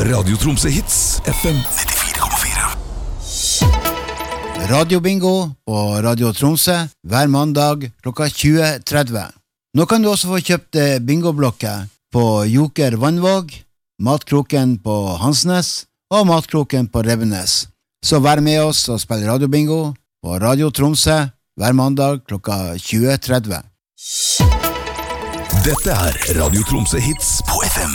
Radio Tromsø Hits, FM 94,4. Radiobingo på Radio Tromsø hver mandag klokka 20.30. Nå kan du også få kjøpt bingoblokker på Joker Vannvåg, Matkroken på Hansnes og Matkroken på Revenes. Så vær med oss og spill radiobingo på Radio Tromsø hver mandag klokka 20.30. Dette Radio Tromsø Hits på FM